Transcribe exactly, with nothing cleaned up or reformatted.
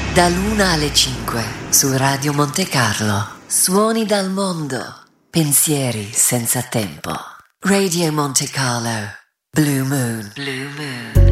Dall'una alle cinque su Radio Monte Carlo. Suoni dal mondo. Pensieri senza tempo. Radio Monte Carlo. Blue Moon. Blue Moon.